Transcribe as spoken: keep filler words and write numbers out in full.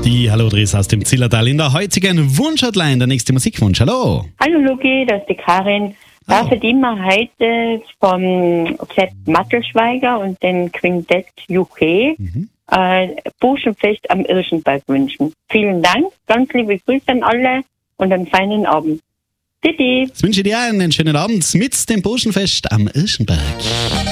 die Hallo Dres aus dem Zillertal in der heutigen Wunschhotline. Der nächste Musikwunsch. Hallo. Hallo Luki, das ist die Karin. Da verdienen wir heute vom Sepp Mattelschweiger und den Quintett U K mhm. äh, Buschenfest am Irschenberg wünschen. Vielen Dank, ganz liebe Grüße an alle und einen feinen Abend. Titi. Jetzt wünsche ich dir einen schönen Abend mit dem Buschenfest am Irschenberg.